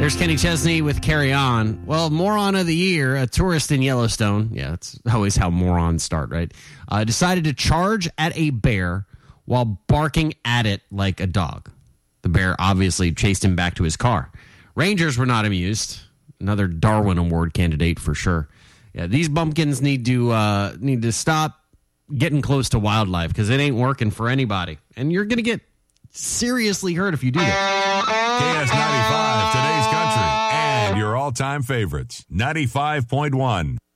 Here's Kenny Chesney with Carry On. Well, moron of the year, a tourist in Yellowstone. Yeah, that's always how morons start, right? Decided to charge at a bear while barking at it like a dog. The bear obviously chased him back to his car. Rangers were not amused. Another Darwin Award candidate for sure. Yeah, these bumpkins need to stop getting close to wildlife because it ain't working for anybody. And you're going to get seriously hurt if you do that. KS95, today's country, and your all-time favorites. 95.1.